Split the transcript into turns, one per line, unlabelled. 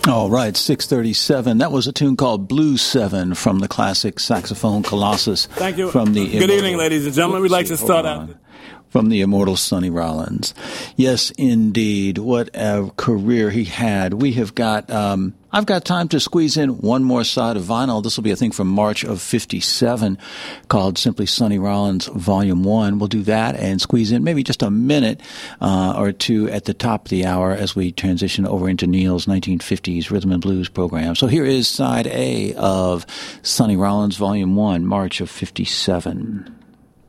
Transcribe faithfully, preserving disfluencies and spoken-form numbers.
All right, six thirty-seven. That was a tune called Blues seven from the classic saxophone Colossus.
Thank you.
From the
Good evening, ladies and gentlemen. We'd like to start out.
From the immortal Sonny Rollins. Yes, indeed. What a career he had. We have got, um, I've got time to squeeze in one more side of vinyl. This will be a thing from March of fifty-seven called simply Sonny Rollins Volume one. We'll do that and squeeze in maybe just a minute uh, or two at the top of the hour as we transition over into Neil's nineteen fifties Rhythm and Blues program. So here is side A of Sonny Rollins Volume one, March of fifty-seven.